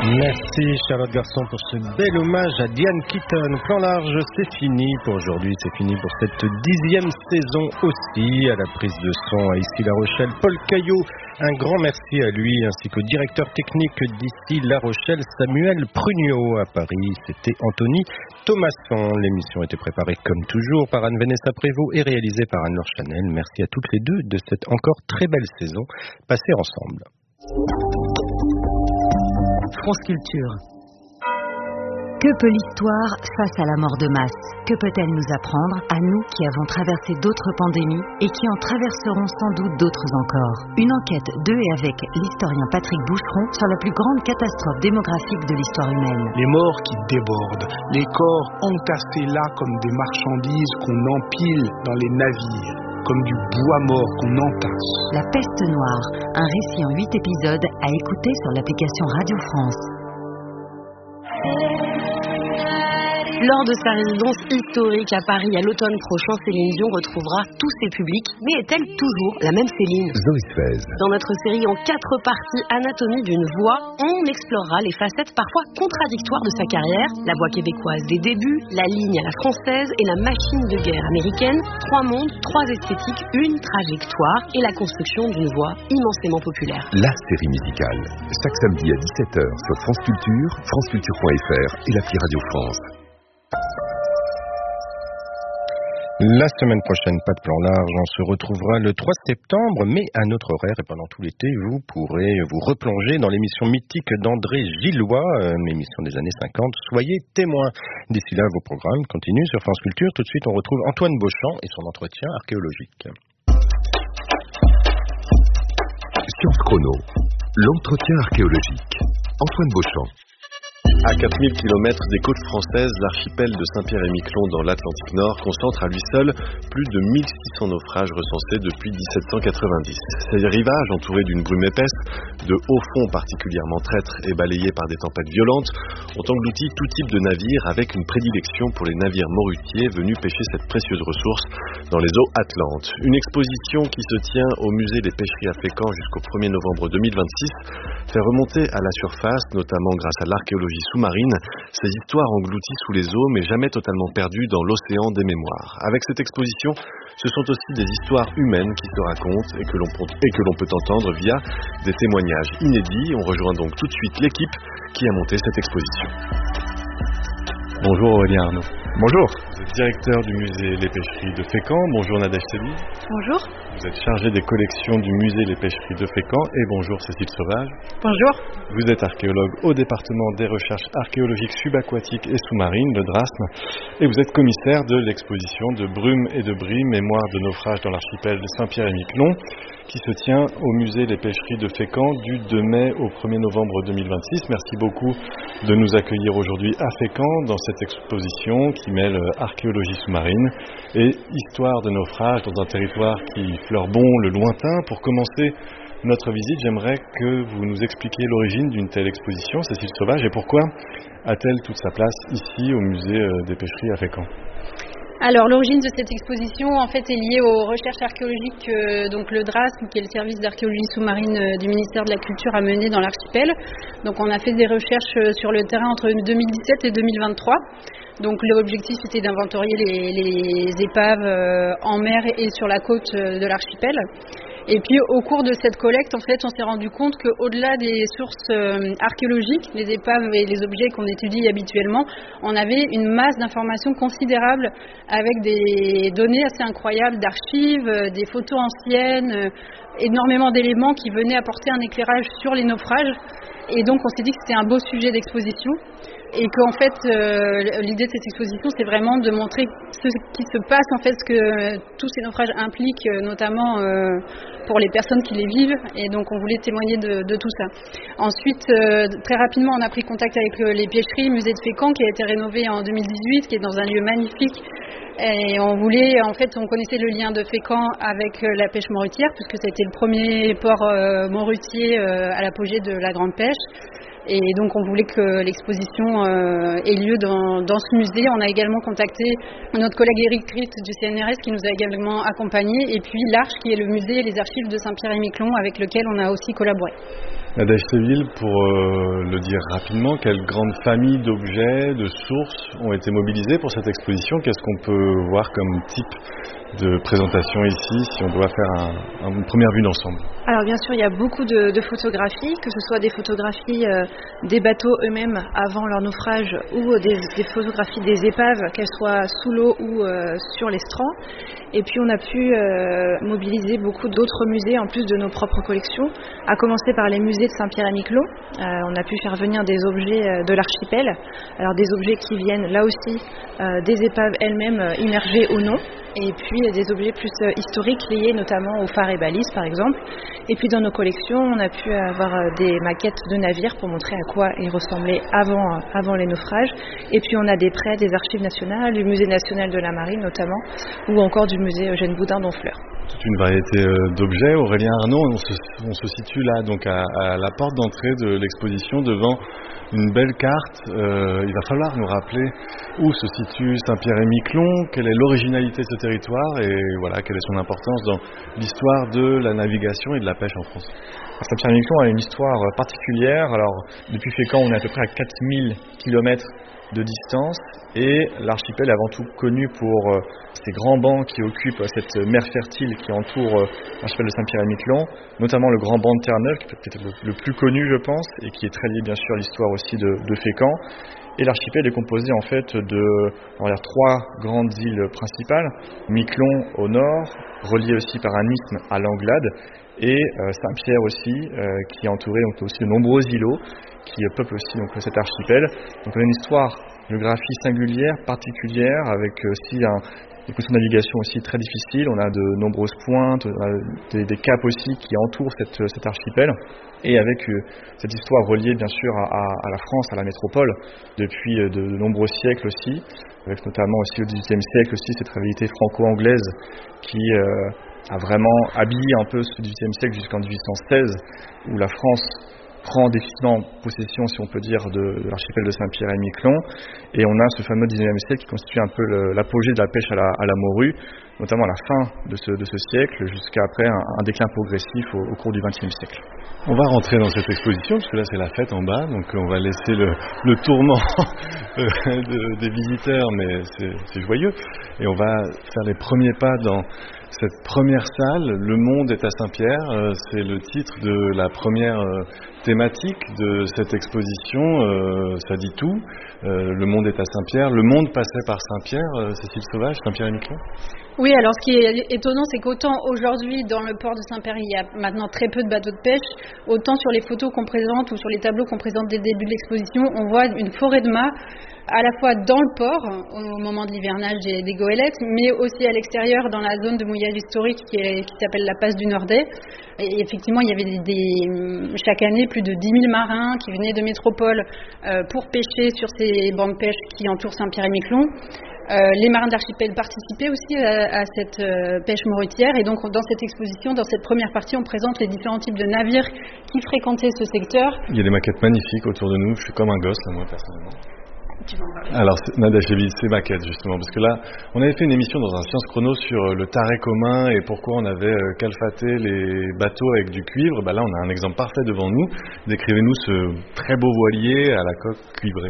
Merci Charlotte Garçon pour ce bel hommage à Diane Keaton. Plan large, c'est fini pour aujourd'hui, c'est fini pour cette 10e saison aussi. À la prise de son à Issy-La Rochelle, Paul Caillot. Un grand merci à lui ainsi qu'au directeur technique d'Issy-La Rochelle, Samuel Prugnot. À Paris, c'était Anthony Thomasson. L'émission était préparée comme toujours par Anne-Vanessa Prévost et réalisée par Anne-Laure Chanel. Merci à toutes les deux de cette encore très belle saison passée ensemble. France Culture. Que peut l'histoire face à la mort de masse? Que peut-elle nous apprendre, à nous qui avons traversé d'autres pandémies et qui en traverseront sans doute d'autres encore? Une enquête de et avec l'historien Patrick Boucheron sur la plus grande catastrophe démographique de l'histoire humaine. Les morts qui débordent, les corps entassés là comme des marchandises qu'on empile dans les navires, comme du bois mort qu'on entasse. La peste noire, un récit en 8 épisodes à écouter sur l'application Radio France. Lors de sa résidence historique à Paris à l'automne prochain, Céline Dion retrouvera tous ses publics. Mais est-elle toujours la même Céline? Zoé Sfez. Dans notre série en 4 parties, Anatomie d'une voix, on explorera les facettes parfois contradictoires de sa carrière. La voix québécoise des débuts, la ligne à la française et la machine de guerre américaine. 3 mondes, 3 esthétiques, une trajectoire et la construction d'une voix immensément populaire. La série musicale. Chaque samedi à 17h sur France Culture, franceculture.fr et l'appli Radio France. La semaine prochaine, pas de plan large, on se retrouvera le 3 septembre, mais à notre horaire et pendant tout l'été, vous pourrez vous replonger dans l'émission mythique d'André Gillois, une émission des années 50, soyez témoins. D'ici là, vos programmes continuent sur France Culture. Tout de suite, on retrouve Antoine Beauchamp et son entretien archéologique. Science Chrono, l'entretien archéologique. Antoine Beauchamp. À 4000 km des côtes françaises, l'archipel de Saint-Pierre-et-Miquelon dans l'Atlantique Nord concentre à lui seul plus de 1600 naufrages recensés depuis 1790. Ces rivages, entourés d'une brume épaisse, de hauts fonds particulièrement traîtres et balayés par des tempêtes violentes, ont englouti tout type de navires avec une prédilection pour les navires morutiers venus pêcher cette précieuse ressource dans les eaux atlantes. Une exposition qui se tient au musée des pêcheries à Fécamp jusqu'au 1er novembre 2026 fait remonter à la surface, notamment grâce à l'archéologie sous-marine, ces histoires englouties sous les eaux mais jamais totalement perdues dans l'océan des mémoires. Avec cette exposition, ce sont aussi des histoires humaines qui se racontent et que l'on peut entendre via des témoignages inédits. On rejoint donc tout de suite l'équipe qui a monté cette exposition. Bonjour Aurélien Arnaud. Bonjour. Vous êtes directeur du musée Les Pêcheries de Fécamp. Bonjour Nadège Sebi. Bonjour. Vous êtes chargé des collections du musée Les Pêcheries de Fécamp. Et bonjour Cécile Sauvage. Bonjour. Vous êtes archéologue au département des recherches archéologiques subaquatiques et sous-marines, le DRASM. Et vous êtes commissaire de l'exposition de Brume et de Brie, mémoire de naufrage dans l'archipel de Saint-Pierre-et-Miquelon, qui se tient au musée Les Pêcheries de Fécamp du 2 mai au 1er novembre 2026. Merci beaucoup de nous accueillir aujourd'hui à Fécamp dans cette exposition qui mêle archéologie sous-marine et histoire de naufrage dans un territoire qui fleure bon le lointain. Pour commencer notre visite, j'aimerais que vous nous expliquiez l'origine d'une telle exposition, Cécile Sauvage, et pourquoi a-t-elle toute sa place ici au musée des Pêcheries à Fécamp? Alors l'origine de cette exposition en fait est liée aux recherches archéologiques donc le DRASM, qui est le service d'archéologie sous-marine du ministère de la Culture, a mené dans l'archipel. Donc on a fait des recherches sur le terrain entre 2017 et 2023. Donc l'objectif était d'inventorier les épaves en mer et sur la côte de l'archipel. Et puis au cours de cette collecte, en fait, on s'est rendu compte qu'au-delà des sources archéologiques, les épaves et les objets qu'on étudie habituellement, on avait une masse d'informations considérable avec des données assez incroyables d'archives, des photos anciennes, énormément d'éléments qui venaient apporter un éclairage sur les naufrages. Et donc on s'est dit que c'était un beau sujet d'exposition. Et qu'en fait, l'idée de cette exposition, c'est vraiment de montrer ce qui se passe, en fait, ce que tous ces naufrages impliquent, notamment pour les personnes qui les vivent. Et donc, on voulait témoigner de tout ça. Ensuite, très rapidement, on a pris contact avec les pêcheries, musée de Fécamp, qui a été rénové en 2018, qui est dans un lieu magnifique. Et on voulait, en fait, on connaissait le lien de Fécamp avec la pêche morutière, puisque ça a été le premier port morutier à l'apogée de la grande pêche. Et donc on voulait que l'exposition ait lieu dans ce musée. On a également contacté notre collègue Éric Ritt du CNRS qui nous a également accompagnés, et puis l'Arche qui est le musée et les archives de Saint-Pierre-et-Miquelon avec lequel on a aussi collaboré. Nadège-Séville, pour le dire rapidement, quelle grande famille d'objets, de sources ont été mobilisées pour cette exposition? Qu'est-ce qu'on peut voir comme type de présentation ici, si on doit faire une première vue d'ensemble? Alors bien sûr, il y a beaucoup de photographies, que ce soit des photographies des bateaux eux-mêmes avant leur naufrage ou des photographies des épaves, qu'elles soient sous l'eau ou sur l'estran. Et puis on a pu mobiliser beaucoup d'autres musées en plus de nos propres collections, à commencer par les musées de Saint-Pierre-et-Miquelon. On a pu faire venir des objets de l'archipel, alors des objets qui viennent là aussi des épaves elles-mêmes immergées au non, et puis des objets plus historiques liés notamment aux phares et balises par exemple. Et puis dans nos collections, on a pu avoir des maquettes de navires pour montrer à quoi ils ressemblaient avant les naufrages. Et puis on a des prêts des archives nationales, du musée national de la marine notamment, ou encore du musée Eugène Boudin d'Honfleur. Toute une variété d'objets. Aurélien Arnaud, on se situe là donc à la porte d'entrée de l'exposition devant une belle carte. Il va falloir nous rappeler où se situe Saint-Pierre-et-Miquelon, quelle est l'originalité de ce territoire et voilà, quelle est son importance dans l'histoire de la navigation et de la pêche en France. Saint-Pierre-et-Miquelon a une histoire particulière. Alors, depuis Fécamp, on est à peu près à 4000 km de distance et l'archipel est avant tout connu pour ces grands bancs qui occupent cette mer fertile qui entoure l'archipel de Saint-Pierre-et-Miquelon, notamment le grand banc de Terre-Neuve qui est peut-être le plus connu je pense et qui est très lié bien sûr à l'histoire aussi de Fécamp. Et l'archipel est composé en fait de trois grandes îles principales, Miquelon au nord, relié aussi par un isthme à l'Anglade, et Saint-Pierre aussi, qui est entouré donc aussi de nombreux îlots qui peuplent aussi donc cet archipel. Donc on a une histoire, une géographie singulière, particulière, avec aussi des conditions de navigation aussi très difficiles. On a de nombreuses pointes, des caps aussi qui entourent cet archipel, et avec cette histoire reliée bien sûr à la France, à la métropole, depuis de nombreux siècles aussi, avec notamment aussi au XVIIIe siècle aussi cette rivalité franco-anglaise qui a vraiment habillé un peu ce XVIIIe siècle jusqu'en 1816, où la France prend définitivement possession, si on peut dire, de l'archipel de Saint-Pierre-et-Miquelon. Et on a ce fameux 19e siècle qui constitue un peu l'apogée de la pêche à la morue, notamment à la fin de ce siècle, jusqu'à après un déclin progressif au cours du 20e siècle. On va rentrer dans cette exposition, parce que là c'est la fête en bas, donc on va laisser le tourment des visiteurs, mais c'est joyeux. Et on va faire les premiers pas dans cette première salle. Le monde est à Saint-Pierre, c'est le titre de la première thématique de cette exposition, ça dit tout. Le monde est à Saint-Pierre, le monde passait par Saint-Pierre, Cécile Sauvage, Saint-Pierre-et-Miquelon. Oui, alors ce qui est étonnant, c'est qu'autant aujourd'hui dans le port de Saint-Pierre, il y a maintenant très peu de bateaux de pêche, autant sur les photos qu'on présente ou sur les tableaux qu'on présente dès le début de l'exposition, on voit une forêt de mâts à la fois dans le port, au moment de l'hivernage des goélettes, mais aussi à l'extérieur, dans la zone de mouillage historique qui s'appelle la passe du Nordais. Et effectivement, il y avait chaque année plus de 10 000 marins qui venaient de métropole pour pêcher sur ces bancs de pêche qui entourent Saint-Pierre-et-Miquelon. Les marins de l'archipel participaient aussi à cette pêche morutière, et donc dans cette exposition, dans cette première partie, on présente les différents types de navires qui fréquentaient ce secteur. Il y a des maquettes magnifiques autour de nous, je suis comme un gosse là, moi personnellement. Tu vas en parler. Alors Nadège-Séville, ces maquettes justement, parce que là on avait fait une émission dans un Science Chrono sur le taré commun et pourquoi on avait calfaté les bateaux avec du cuivre. Là on a un exemple parfait devant nous. Décrivez-nous ce très beau voilier à la coque cuivrée.